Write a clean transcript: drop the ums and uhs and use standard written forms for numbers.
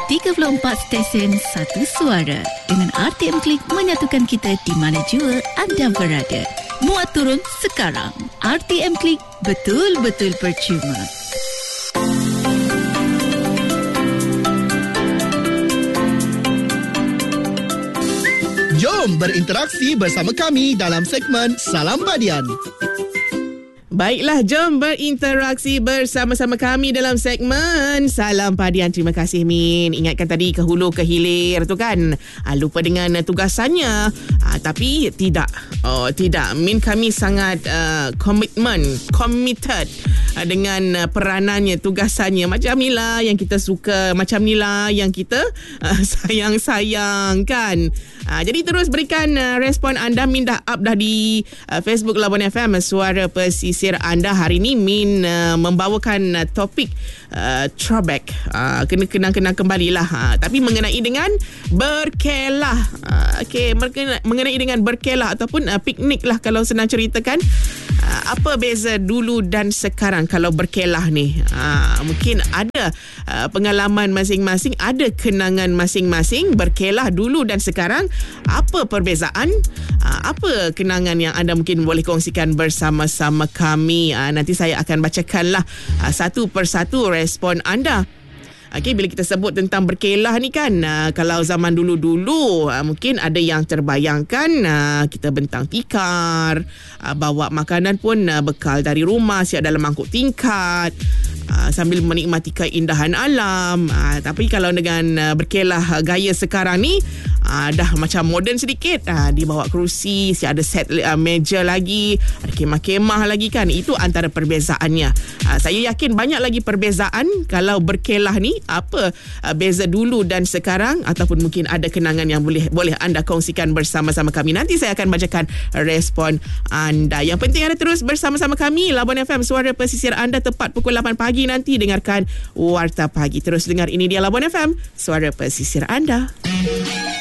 34 stesen, satu suara. Dengan RTM Klik menyatukan kita di mana jua anda berada. Muat turun sekarang. RTM Klik, betul-betul percuma. Jom berinteraksi bersama kami dalam segmen Salam Padian. Baiklah, jom berinteraksi bersama-sama kami dalam segmen Salam Padian. Terima kasih, Min. Ingatkan tadi ke hulu ke hilir tu kan. Lupa dengan tugasannya. Tapi tidak. Tidak. Min, kami sangat committed dengan peranannya, tugasannya. Macam ni lah yang kita suka. Macam ni lah yang kita sayang-sayang kan. Jadi terus berikan respon anda. Min dah up dah di Facebook Labuan FM, Suara Pesisir anda. Hari ni Min membawakan topik throwback, kena kenang-kenang kembali lah, tapi mengenai dengan berkelah. Mengenai dengan berkelah ataupun piknik lah kalau senang ceritakan. Apa beza dulu dan sekarang kalau berkelah ni? Mungkin ada pengalaman masing-masing, ada kenangan masing-masing. Berkelah dulu dan sekarang, apa perbezaan? Apa kenangan yang anda mungkin boleh kongsikan bersama-sama kami? Nanti saya akan bacakanlah satu persatu respon anda. Bila kita sebut tentang berkelah ni kan, kalau zaman dulu-dulu mungkin ada yang terbayangkan kita bentang tikar, bawa makanan pun bekal dari rumah, siap dalam mangkuk tingkat, sambil menikmati keindahan alam. Tapi kalau dengan berkelah gaya sekarang ni, dah macam moden sedikit, dibawa kerusi, siap ada set meja lagi, ada kemah-kemah lagi kan. Itu antara perbezaannya. Saya yakin banyak lagi perbezaan kalau berkelah ni. Apa beza dulu dan sekarang, ataupun mungkin ada kenangan yang boleh anda kongsikan bersama-sama kami. Nanti saya akan bacakan respon anda. Yang penting anda terus bersama-sama kami, Labuan FM, Suara Pesisir anda, tepat pukul 8 pagi nanti dengarkan Warta Pagi. Terus dengar, ini dia Labuan FM, Suara Pesisir anda.